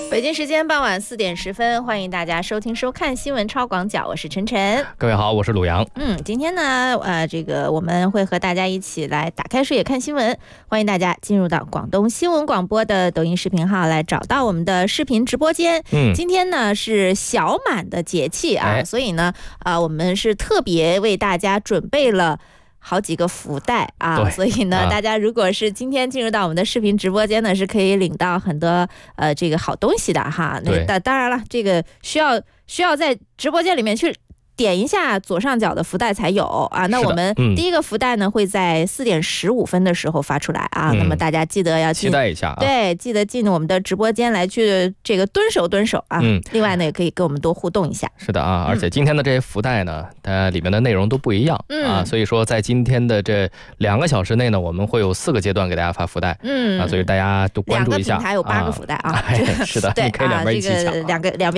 北京时间傍晚4点10分，欢迎大家收听收看新闻超广角，我是晨晨。 各位好，我是鲁阳。 今天呢，我们会和大家一起来打开视野看新闻，欢迎大家进入到广东新闻广播的抖音视频号来找到我们的视频直播间。今天呢是小满的节气啊，所以呢，我们是特别为大家准备了好几个福袋啊，所以呢，大家如果是今天进入到我们的视频直播间呢，是可以领到很多这个好东西的哈。那当然了，这个需要在直播间里面去点一下左上角的福袋才有啊。那我们第一个福袋呢会在4点15分的时候发出来啊。那么大家记得要期待一下啊， 对，记得进我们的直播间来去这个蹲守啊。另外呢，也可以跟我们多互动一下。 是的啊，而且今天的这些福袋呢，它里面的内容都不一样啊，所以说在今天的这2个小时内呢，我们会有4个阶段给大家发福袋。所以大家都关注一下。 2个平台有8个福袋啊。 是的，你可以两边一起抢。 两边